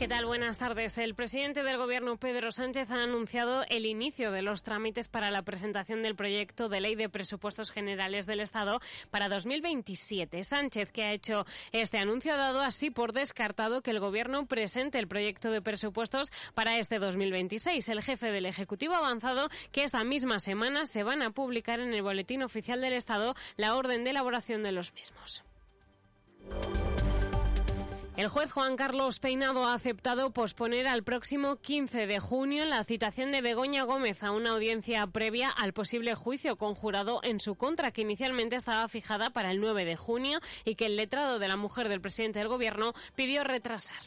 ¿Qué tal? Buenas tardes. El presidente del Gobierno, Pedro Sánchez, ha anunciado el inicio de los trámites para la presentación del proyecto de ley de presupuestos generales del Estado para 2027. Sánchez, que ha hecho este anuncio, ha dado así por descartado que el Gobierno presente el proyecto de presupuestos para este 2026. El jefe del Ejecutivo ha avanzado que esta misma semana se van a publicar en el Boletín Oficial del Estado la orden de elaboración de los mismos. El juez Juan Carlos Peinado ha aceptado posponer al próximo 15 de junio la citación de Begoña Gómez a una audiencia previa al posible juicio conjurado en su contra, que inicialmente estaba fijada para el 9 de junio y que el letrado de la mujer del presidente del Gobierno pidió retrasar.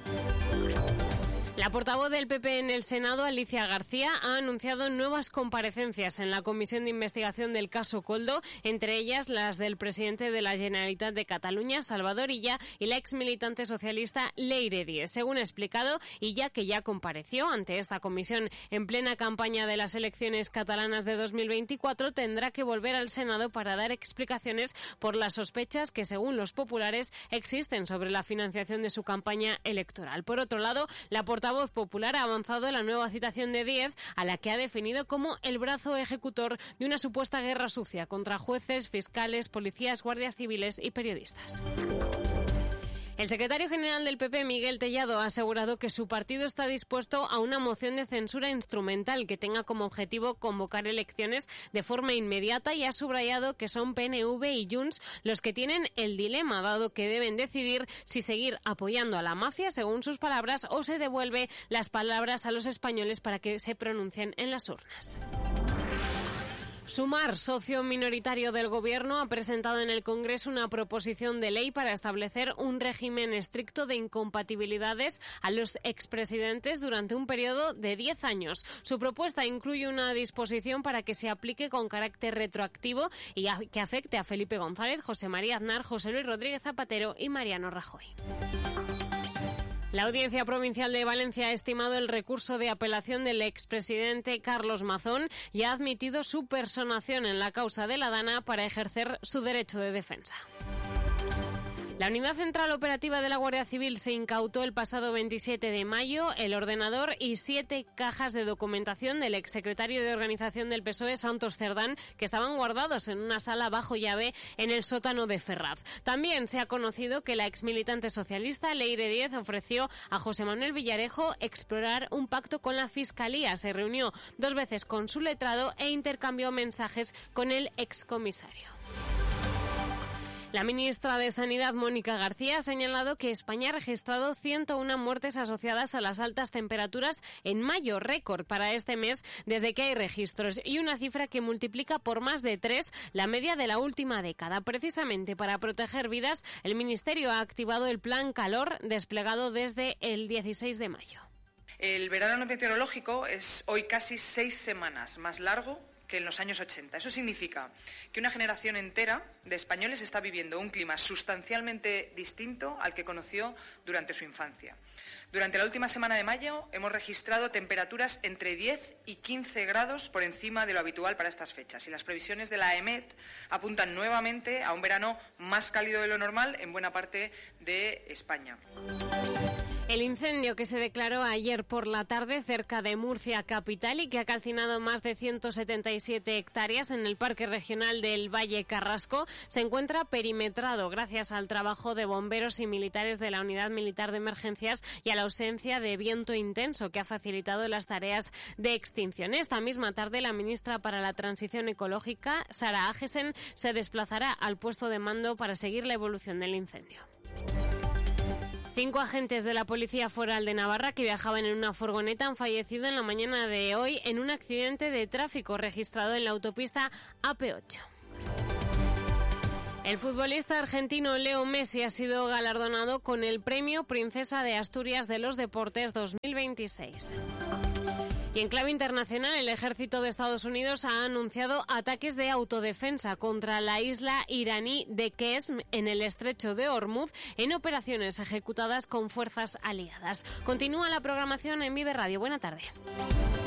La portavoz del PP en el Senado, Alicia García, ha anunciado nuevas comparecencias en la comisión de investigación del caso Koldo, entre ellas las del presidente de la Generalitat de Cataluña, Salvador Illa, y la exmilitante socialista Leire Díez. Según ha explicado Illa, que ya compareció ante esta comisión en plena campaña de las elecciones catalanas de 2024, tendrá que volver al Senado para dar explicaciones por las sospechas que, según los populares, existen sobre la financiación de su campaña electoral. Por otro lado, la portavoz popular ha avanzado la nueva citación de Díez, a la que ha definido como el brazo ejecutor de una supuesta guerra sucia contra jueces, fiscales, policías, guardias civiles y periodistas. El secretario general del PP, Miguel Tellado, ha asegurado que su partido está dispuesto a una moción de censura instrumental que tenga como objetivo convocar elecciones de forma inmediata, y ha subrayado que son PNV y Junts los que tienen el dilema, dado que deben decidir si seguir apoyando a la mafia, según sus palabras, o se devuelve las palabras a los españoles para que se pronuncien en las urnas. Sumar, socio minoritario del Gobierno, ha presentado en el Congreso una proposición de ley para establecer un régimen estricto de incompatibilidades a los expresidentes durante un periodo de 10 años. Su propuesta incluye una disposición para que se aplique con carácter retroactivo y que afecte a Felipe González, José María Aznar, José Luis Rodríguez Zapatero y Mariano Rajoy. La Audiencia Provincial de Valencia ha estimado el recurso de apelación del expresidente Carlos Mazón y ha admitido su personación en la causa de la Dana para ejercer su derecho de defensa. La Unidad Central Operativa de la Guardia Civil se incautó el pasado 27 de mayo el ordenador y 7 cajas de documentación del exsecretario de Organización del PSOE, Santos Cerdán, que estaban guardados en una sala bajo llave en el sótano de Ferraz. También se ha conocido que la exmilitante socialista Leire Díez ofreció a José Manuel Villarejo explorar un pacto con la Fiscalía. Se reunió 2 veces con su letrado e intercambió mensajes con el excomisario. La ministra de Sanidad, Mónica García, ha señalado que España ha registrado 101 muertes asociadas a las altas temperaturas en mayo, récord para este mes desde que hay registros, y una cifra que multiplica por más de 3 la media de la última década. Precisamente para proteger vidas, el Ministerio ha activado el Plan Calor desplegado desde el 16 de mayo. El verano meteorológico es hoy casi 6 semanas más largo que en los años 80. Eso significa que una generación entera de españoles está viviendo un clima sustancialmente distinto al que conoció durante su infancia. Durante la última semana de mayo hemos registrado temperaturas entre 10 y 15 grados por encima de lo habitual para estas fechas, y las previsiones de la EMET apuntan nuevamente a un verano más cálido de lo normal en buena parte de España. El incendio que se declaró ayer por la tarde cerca de Murcia capital y que ha calcinado más de 177 hectáreas en el Parque Regional del Valle Carrasco se encuentra perimetrado gracias al trabajo de bomberos y militares de la Unidad Militar de Emergencias y a la ausencia de viento intenso que ha facilitado las tareas de extinción. Esta misma tarde la ministra para la Transición Ecológica, Sara Agesen, se desplazará al puesto de mando para seguir la evolución del incendio. 5 agentes de la Policía Foral de Navarra que viajaban en una furgoneta han fallecido en la mañana de hoy en un accidente de tráfico registrado en la autopista AP8. El futbolista argentino Leo Messi ha sido galardonado con el Premio Princesa de Asturias de los Deportes 2026. Y en clave internacional, el ejército de Estados Unidos ha anunciado ataques de autodefensa contra la isla iraní de Qesm en el estrecho de Hormuz en operaciones ejecutadas con fuerzas aliadas. Continúa la programación en Vive Radio. Buena tarde.